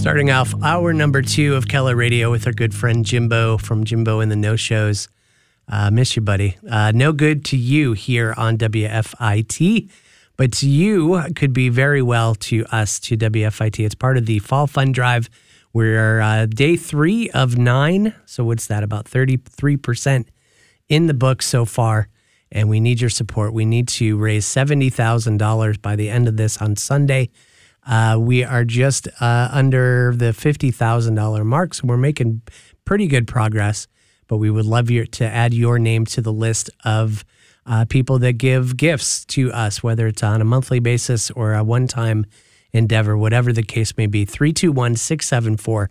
Starting off hour number 2 of Keller Radio with our good friend Jimbo from Jimbo and the No Shows. Miss you, buddy. No good to you here on WFIT, but to you could be very well to us, to WFIT. It's part of the Fall Fund Drive. We're day 3 of 9, so what's that, about 33% in the book so far, and we need your support. We need to raise $70,000 by the end of this on Sunday. We are just under the $50,000 mark, so we're making pretty good progress, but we would love you to add your name to the list of people that give gifts to us, whether it's on a monthly basis or a one-time endeavor, whatever the case may be. 321-674-8950,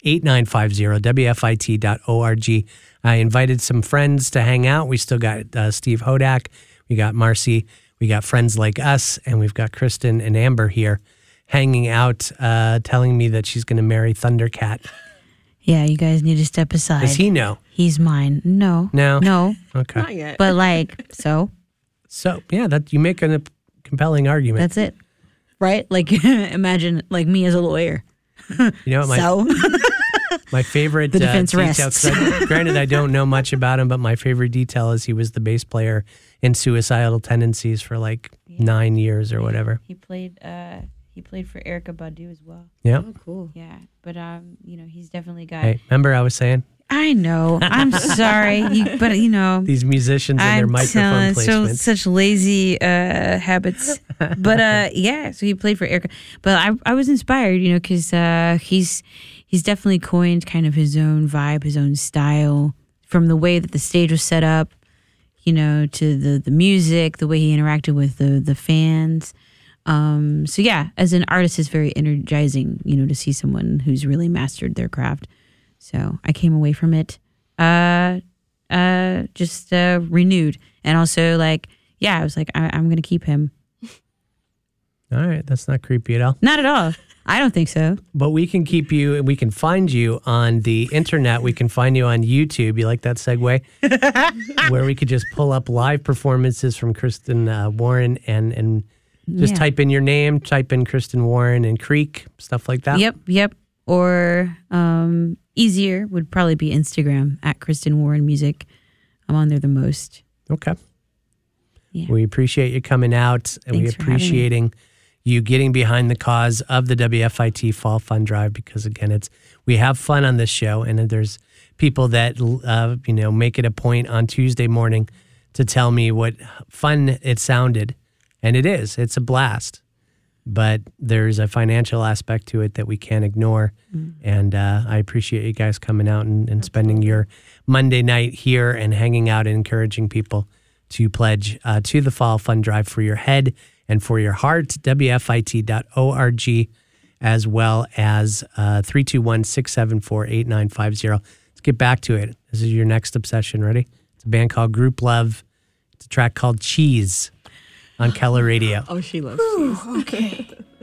WFIT.org. I invited some friends to hang out. We still got Steve Hodak, we got Marcy, we got friends like us, and we've got Kristen and Amber here hanging out, telling me that she's going to marry Thundercat. Yeah, you guys need to step aside. Does he know? He's mine. No. Okay. Not yet. But so yeah, that you make a compelling argument. that's it, right? Like, imagine like me as a lawyer. You know what my favorite The defense detail, rests. granted, I don't know much about him, but my favorite detail is he was the bass player in Suicidal Tendencies for like 9 years or whatever. He played for Erykah Badu as well. Yeah. Oh, cool. Yeah, but he's definitely got. Hey, remember I was saying I know. I'm sorry, but these musicians and their microphone placements. Such lazy habits. But yeah, so he played for Erykah. But I was inspired, because he's definitely coined kind of his own vibe, his own style, from the way that the stage was set up, to the music, the way he interacted with the fans. So yeah, as an artist, it's very energizing, to see someone who's really mastered their craft. So I came away from it, just renewed, and also I was like, I'm going to keep him. All right, that's not creepy at all. Not at all. I don't think so. But we can keep you, and we can find you on the internet. We can find you on YouTube. You like that segue? Where we could just pull up live performances from Kristen Warren and just type in your name, type in Kristen Warren and Creek, stuff like that. Yep. Or easier would probably be Instagram at Kristen Warren Music. I'm on there the most. Okay. Yeah. We appreciate you coming out, and Thanks we appreciating you getting behind the cause of the WFIT Fall Fund Drive, because again, we have fun on this show, and there's people that make it a point on Tuesday morning to tell me what fun it sounded. And it's a blast, but there's a financial aspect to it that we can't ignore. And I appreciate you guys coming out and spending your Monday night here and hanging out and encouraging people to pledge to the Fall Fund Drive for your head and for your heart, WFIT.org, as well as 321-674-8950. Let's get back to it. This is your next obsession. Ready? It's a band called Group Love. It's a track called Cheese on Keller Radio. Oh, she loves cheese. Okay.